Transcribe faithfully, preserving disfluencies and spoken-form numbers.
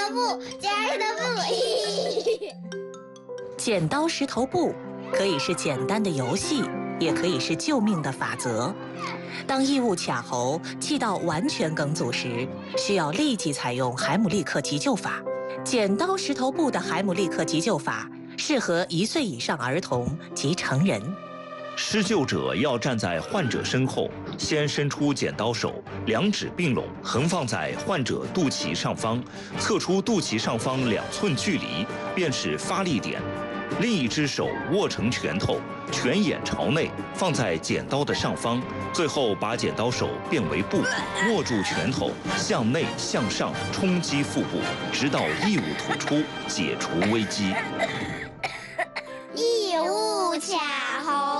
头布，剪石头布。 剪刀石头布可以是简单的游戏，也可以是救命的法则。当异物卡喉、气道完全梗阻时，需要立即采用海姆立克急救法。剪刀石头布的海姆立克急救法适合一岁以上儿童及成人。 施救者要站在患者身后，先伸出剪刀手，两指并拢，横放在患者肚脐上方，测出肚脐上方两寸距离，便是发力点。另一只手握成拳头，拳眼朝内，放在剪刀的上方，最后把剪刀手变为布，握住拳头，向内向上冲击腹部，直到异物吐出，解除危机。